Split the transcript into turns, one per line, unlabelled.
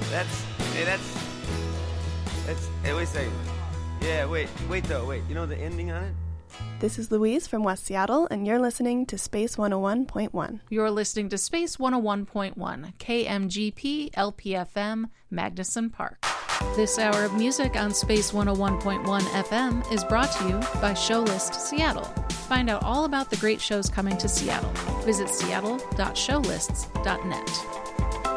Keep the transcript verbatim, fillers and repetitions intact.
That's, hey, that's, that's, hey, wait a second. Yeah, wait, wait though, wait. You know the ending on it?
This is Louise from West Seattle, and you're listening to Space one oh one point one.
You're listening to Space one oh one point one, K M G P, L P F M, Magnuson Park. This hour of music on Space one oh one point one F M is brought to you by Showlist Seattle. Find out all about the great shows coming to Seattle. Visit seattle dot showlists dot net.